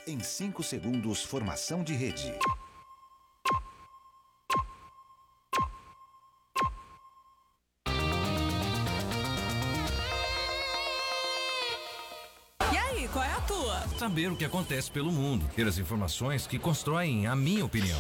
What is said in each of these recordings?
Em 5 segundos, formação de rede. E aí, qual é a tua? Saber o que acontece pelo mundo, ter as informações que constroem a minha opinião.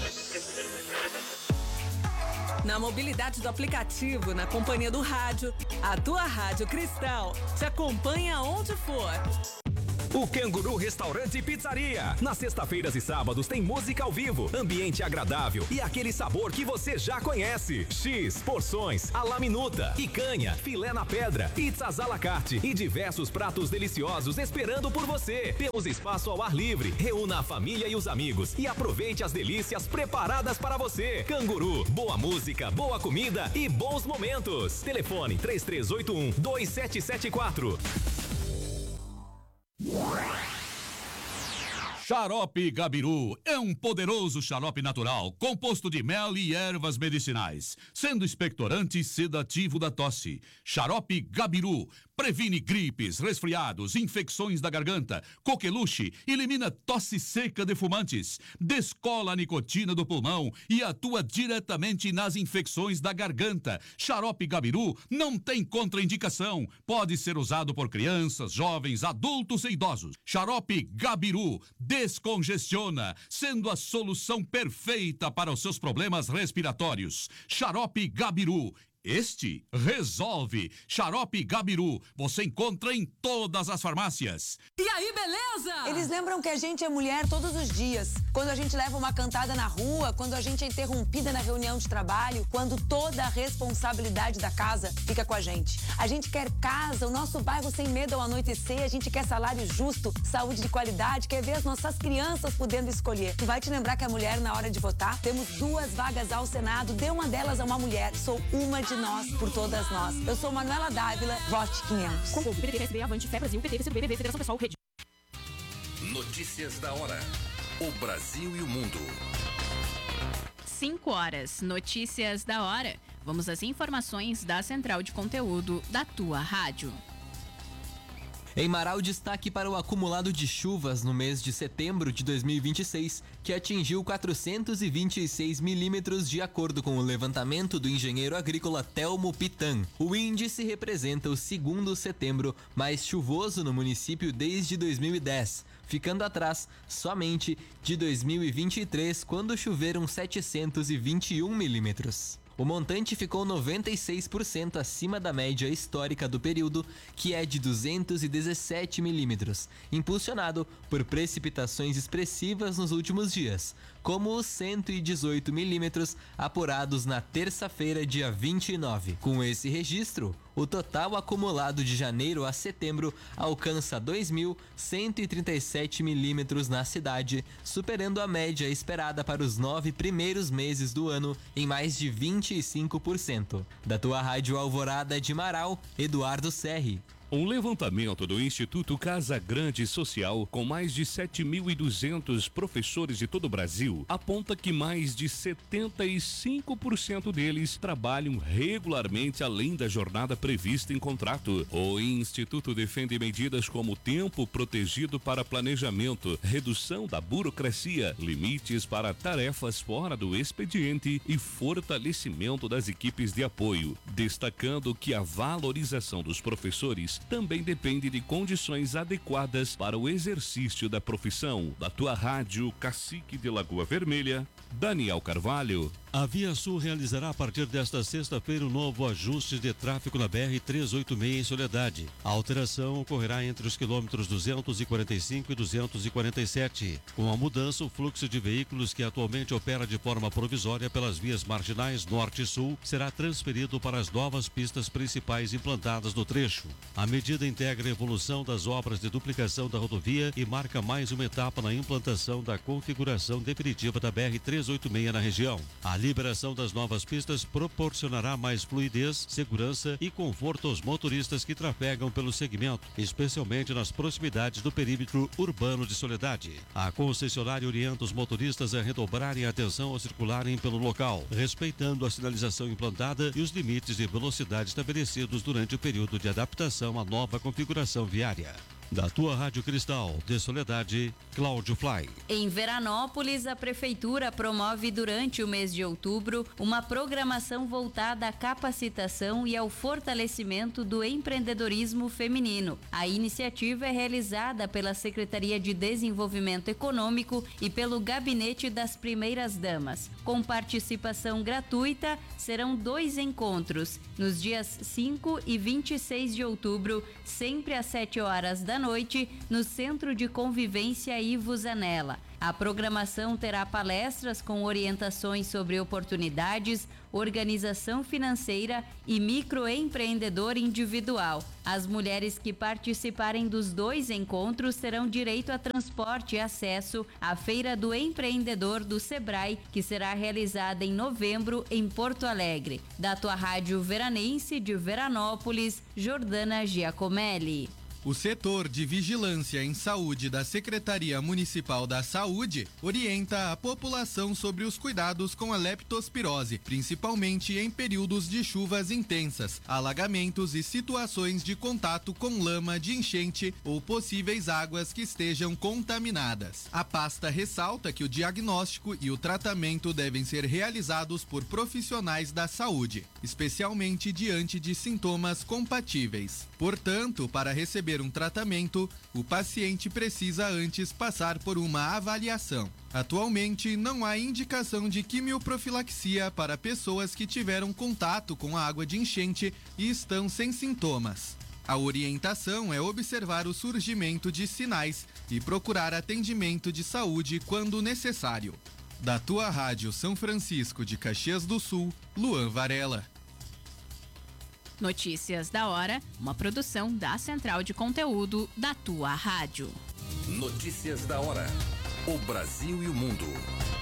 Na mobilidade do aplicativo, na companhia do rádio, a tua Rádio Cristal te acompanha onde for. O Canguru Restaurante e Pizzaria. Nas sextas-feiras e sábados tem música ao vivo, ambiente agradável e aquele sabor que você já conhece. X, porções, à la minuta, picanha, filé na pedra, pizzas à la carte e diversos pratos deliciosos esperando por você. Temos espaço ao ar livre. Reúna a família e os amigos e aproveite as delícias preparadas para você. Canguru, boa música, boa comida e bons momentos. Telefone 3381-2774. Xarope Gabiru é um poderoso xarope natural, composto de mel e ervas medicinais, sendo expectorante e sedativo da tosse. Xarope Gabiru previne gripes, resfriados, infecções da garganta, coqueluche, elimina tosse seca de fumantes, descola a nicotina do pulmão e atua diretamente nas infecções da garganta. Xarope Gabiru não tem contraindicação, pode ser usado por crianças, jovens, adultos e idosos. Xarope Gabiru descongestiona, sendo a solução perfeita para os seus problemas respiratórios. Xarope Gabiru. Este resolve. Xarope Gabiru, você encontra em todas as farmácias. E aí, beleza? Eles lembram que a gente é mulher todos os dias. Quando a gente leva uma cantada na rua, quando a gente é interrompida na reunião de trabalho, quando toda a responsabilidade da casa fica com a gente. A gente quer casa, o nosso bairro sem medo ao anoitecer, a gente quer salário justo, saúde de qualidade, quer ver as nossas crianças podendo escolher. Tu vai te lembrar que a mulher, na hora de votar, temos 2 vagas ao Senado, dê uma delas a uma mulher. Sou uma de nós, por todas nós. Eu sou Manuela Dávila, vote 500. Com o PT, PSB, Avante, Fé Brasil, PT, PCB, BBB, Federação Pessoal, Rede. Notícias da hora. O Brasil e o mundo. 5 horas. Notícias da hora. Vamos às informações da Central de Conteúdo da tua rádio. Em Marau, destaque para o acumulado de chuvas no mês de setembro de 2026, que atingiu 426 milímetros de acordo com o levantamento do engenheiro agrícola Telmo Pitan. O índice representa o segundo setembro mais chuvoso no município desde 2010, ficando atrás somente de 2023, quando choveram 721 milímetros. O montante ficou 96% acima da média histórica do período, que é de 217 milímetros, impulsionado por precipitações expressivas nos últimos dias, como os 118 milímetros apurados na terça-feira, dia 29. Com esse registro, o total acumulado de janeiro a setembro alcança 2.137 milímetros na cidade, superando a média esperada para os 9 primeiros meses do ano em mais de 25%. Da tua Rádio Alvorada de Marau, Eduardo Serri. Um levantamento do Instituto Casa Grande Social, com mais de 7.200 professores de todo o Brasil, aponta que mais de 75% deles trabalham regularmente além da jornada prevista em contrato. O Instituto defende medidas como tempo protegido para planejamento, redução da burocracia, limites para tarefas fora do expediente e fortalecimento das equipes de apoio, destacando que a valorização dos professores também depende de condições adequadas para o exercício da profissão. Da tua rádio Cacique de Lagoa Vermelha, Daniel Carvalho. A Via Sul realizará a partir desta sexta-feira um novo ajuste de tráfego na BR-386 em Soledade. A alteração ocorrerá entre os quilômetros 245 e 247. Com a mudança, o fluxo de veículos que atualmente opera de forma provisória pelas vias marginais norte e sul será transferido para as novas pistas principais implantadas no trecho. A medida integra a evolução das obras de duplicação da rodovia e marca mais uma etapa na implantação da configuração definitiva da BR-386 na região. A liberação das novas pistas proporcionará mais fluidez, segurança e conforto aos motoristas que trafegam pelo segmento, especialmente nas proximidades do perímetro urbano de Soledade. A concessionária orienta os motoristas a redobrarem a atenção ao circularem pelo local, respeitando a sinalização implantada e os limites de velocidade estabelecidos durante o período de adaptação à nova configuração viária. Da tua Rádio Cristal de Soledade, Cláudio Fly. Em Veranópolis, a Prefeitura promove durante o mês de outubro uma programação voltada à capacitação e ao fortalecimento do empreendedorismo feminino. A iniciativa é realizada pela Secretaria de Desenvolvimento Econômico e pelo Gabinete das Primeiras Damas. Com participação gratuita, serão 2 encontros, nos dias 5 e 26 de outubro, sempre às 7 horas da noite, no Centro de Convivência Ivo Zanella. A programação terá palestras com orientações sobre oportunidades, organização financeira e microempreendedor individual. As mulheres que participarem dos 2 encontros terão direito a transporte e acesso à Feira do Empreendedor do Sebrae, que será realizada em novembro em Porto Alegre. Da tua Rádio Veranense de Veranópolis, Jordana Giacomelli. O setor de vigilância em saúde da Secretaria Municipal da Saúde orienta a população sobre os cuidados com a leptospirose, principalmente em períodos de chuvas intensas, alagamentos e situações de contato com lama de enchente ou possíveis águas que estejam contaminadas. A pasta ressalta que o diagnóstico e o tratamento devem ser realizados por profissionais da saúde, especialmente diante de sintomas compatíveis. Portanto, para receber um tratamento, o paciente precisa antes passar por uma avaliação. Atualmente, não há indicação de quimioprofilaxia para pessoas que tiveram contato com a água de enchente e estão sem sintomas. A orientação é observar o surgimento de sinais e procurar atendimento de saúde quando necessário. Da tua Rádio São Francisco de Caxias do Sul, Luan Varela. Notícias da hora, uma produção da Central de Conteúdo da tua rádio. Notícias da hora. O Brasil e o mundo.